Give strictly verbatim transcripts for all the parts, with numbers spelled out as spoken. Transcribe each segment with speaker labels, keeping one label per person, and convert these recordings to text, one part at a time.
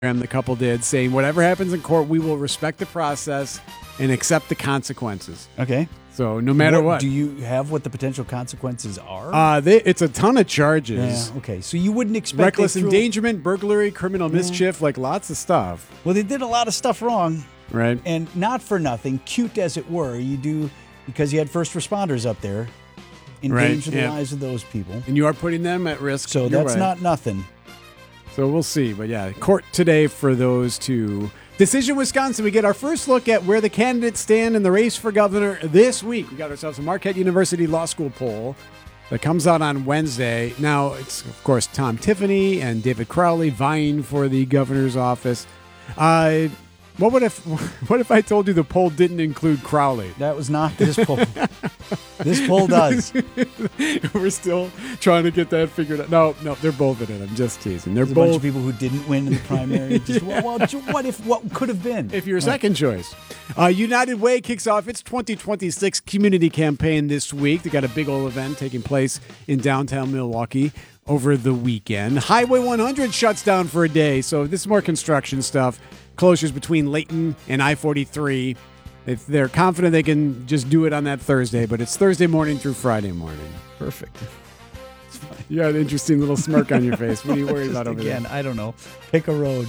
Speaker 1: the couple did, saying whatever happens in court, we will respect the process and accept the consequences.
Speaker 2: Okay.
Speaker 1: So no matter what.
Speaker 2: what. Do you have what the potential consequences are?
Speaker 1: Uh, they, it's a ton of charges.
Speaker 2: Yeah, okay. So you wouldn't expect...
Speaker 1: Reckless
Speaker 2: threw,
Speaker 1: endangerment, burglary, criminal
Speaker 2: yeah.
Speaker 1: mischief, like lots of stuff.
Speaker 2: Well, they did a lot of stuff wrong.
Speaker 1: Right.
Speaker 2: And not for nothing, cute as it were, you do, because you had first responders up there, endanger
Speaker 1: right,
Speaker 2: the
Speaker 1: yeah.
Speaker 2: lives of those people.
Speaker 1: And you are putting them at risk.
Speaker 2: So
Speaker 1: You're
Speaker 2: that's
Speaker 1: right.
Speaker 2: not nothing.
Speaker 1: So we'll see. But yeah, court today for those two. Decision Wisconsin, we get our first look at where the candidates stand in the race for governor this week. We got ourselves a Marquette University Law School poll that comes out on Wednesday. Now, it's, of course, Tom Tiffany and David Crowley vying for the governor's office. Uh, what would if what if I told you the poll didn't include Crowley?
Speaker 2: That was not this poll. This poll does.
Speaker 1: We're still trying to get that figured out. No, no, they're both in it. I'm just teasing. They're
Speaker 2: There's
Speaker 1: both
Speaker 2: a bunch of people who didn't win in the primary. Just, well, well, what if? What could have been?
Speaker 1: If you're a second choice. Uh, United Way kicks off its twenty twenty-six community campaign this week. They got a big old event taking place in downtown Milwaukee over the weekend. Highway one hundred shuts down for a day, so this is more construction stuff. Closures between Layton and I forty-three. If they're confident they can just do it on that Thursday, but it's Thursday morning through Friday morning.
Speaker 2: Perfect.
Speaker 1: You got an interesting little smirk on your face. What are you worried about over
Speaker 2: again,
Speaker 1: there?
Speaker 2: I don't know. Pick a road.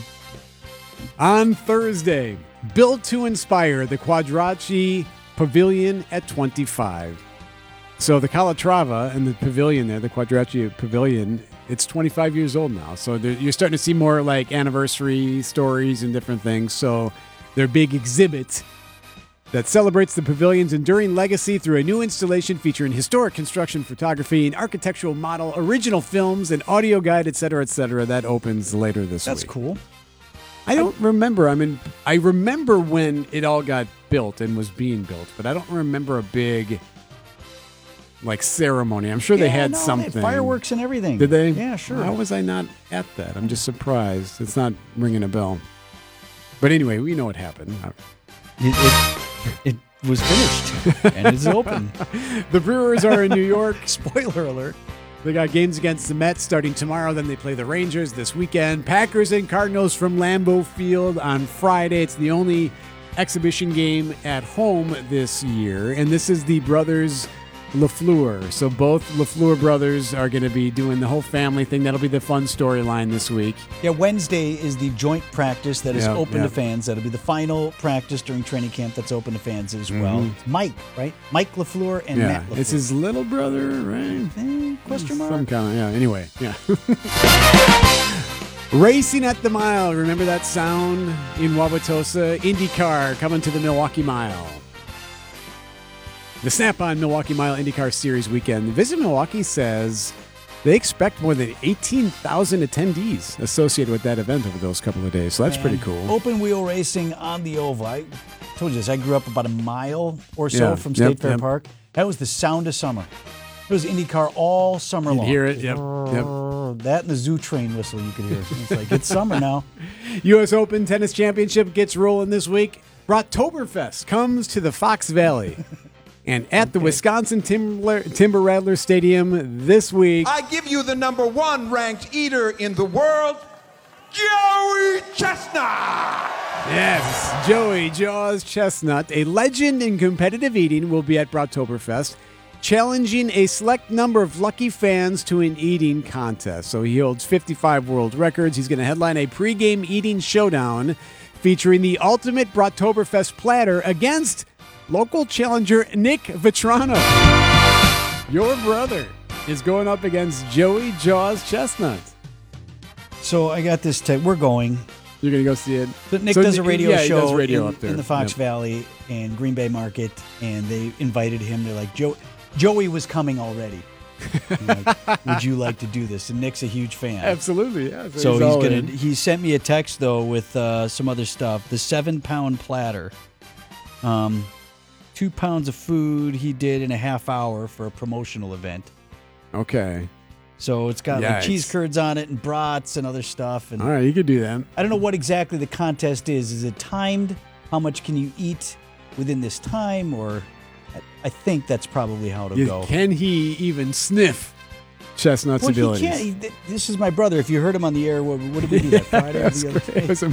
Speaker 1: On Thursday, built to inspire the Quadracci Pavilion at twenty-five. So the Calatrava and the pavilion there, the Quadracci Pavilion, it's twenty-five years old now. So you're starting to see more like anniversary stories and different things. So their big exhibit that celebrates the pavilion's enduring legacy through a new installation featuring historic construction photography, an architectural model, original films, an audio guide, et cetera, et cetera. That opens later this
Speaker 2: That's
Speaker 1: week.
Speaker 2: That's cool.
Speaker 1: I don't remember. I mean, I remember when it all got built and was being built, but I don't remember a big, like, ceremony. I'm sure
Speaker 2: yeah,
Speaker 1: they had
Speaker 2: no,
Speaker 1: something.
Speaker 2: They had fireworks and everything.
Speaker 1: Did they?
Speaker 2: Yeah, sure.
Speaker 1: How was I not at that? I'm just surprised. It's not ringing a bell. But anyway, we know what happened.
Speaker 2: It, it, it was finished, and it's open.
Speaker 1: The Brewers are in New York.
Speaker 2: Spoiler alert.
Speaker 1: They got games against the Mets starting tomorrow. Then they play the Rangers this weekend. Packers and Cardinals from Lambeau Field on Friday. It's the only exhibition game at home this year. And this is the brothers LaFleur. So both LaFleur brothers are going to be doing the whole family thing. That'll be the fun storyline this week.
Speaker 2: Yeah, Wednesday is the joint practice that is
Speaker 1: yep,
Speaker 2: open
Speaker 1: yep.
Speaker 2: to fans. That'll be the final practice during training camp that's open to fans as well.
Speaker 1: Mm-hmm.
Speaker 2: It's Mike, right? Mike LaFleur and
Speaker 1: yeah,
Speaker 2: Matt LaFleur.
Speaker 1: It's his little brother, right?
Speaker 2: Eh, question mark?
Speaker 1: Some kind of, yeah, anyway, yeah. Racing at the mile. Remember that sound in Wauwatosa? IndyCar coming to the Milwaukee Mile. The Snap-on Milwaukee Mile IndyCar Series weekend. Visit Milwaukee says they expect more than eighteen thousand attendees associated with that event over those couple of days. So that's
Speaker 2: and
Speaker 1: pretty cool.
Speaker 2: Open wheel racing on the oval. I told you this. I grew up about a mile or so
Speaker 1: Yeah.
Speaker 2: from State
Speaker 1: Yep,
Speaker 2: Fair
Speaker 1: yep.
Speaker 2: Park. That was the sound of summer. It was IndyCar all summer
Speaker 1: You'd
Speaker 2: long.
Speaker 1: hear it. Yep. Yep.
Speaker 2: That and the zoo train whistle you could hear. It's like, it's summer now.
Speaker 1: U S Open Tennis Championship gets rolling this week. Rocktoberfest comes to the Fox Valley. And at the Wisconsin Timber, Timber Rattler Stadium this week.
Speaker 3: I give you the number one ranked eater in the world, Joey Chestnut.
Speaker 1: Yes, Joey Jaws Chestnut, a legend in competitive eating, will be at Rocktoberfest, challenging a select number of lucky fans to an eating contest. So he holds fifty-five world records. He's going to headline a pregame eating showdown featuring the ultimate Rocktoberfest platter against local challenger Nick Vetrano. Your brother is going up against Joey Jaws Chestnut.
Speaker 2: So I got this. Te- we're going.
Speaker 1: You're going to go see it?
Speaker 2: But Nick
Speaker 1: So
Speaker 2: does a radio
Speaker 1: yeah, he
Speaker 2: show
Speaker 1: does radio
Speaker 2: in,
Speaker 1: up there.
Speaker 2: in the Fox
Speaker 1: Yep.
Speaker 2: Valley and Green Bay Market, and they invited him. They're like, Joe, Joey was coming already. Like, would you like to do this? And Nick's a huge fan.
Speaker 1: Absolutely, yeah. So,
Speaker 2: So
Speaker 1: he's,
Speaker 2: he's
Speaker 1: all
Speaker 2: gonna.
Speaker 1: in.
Speaker 2: He sent me a text though with uh, some other stuff. The seven pound platter, um, two pounds of food he did in a half hour for a promotional event.
Speaker 1: Okay.
Speaker 2: So it's got
Speaker 1: Yikes.
Speaker 2: like cheese curds on it and brats and other stuff. And
Speaker 1: All right, you could do that.
Speaker 2: I don't know what exactly the contest is. Is it timed? How much can you eat within this time? Or I, I think that's probably how it'll
Speaker 1: You-
Speaker 2: go.
Speaker 1: Can he even sniff Chestnut's
Speaker 2: Well, he
Speaker 1: abilities.
Speaker 2: can't. He, th- this is my brother. If you heard him on the air, what, what did we do that Friday or
Speaker 1: That's
Speaker 2: the other
Speaker 1: great.
Speaker 2: day?
Speaker 1: It was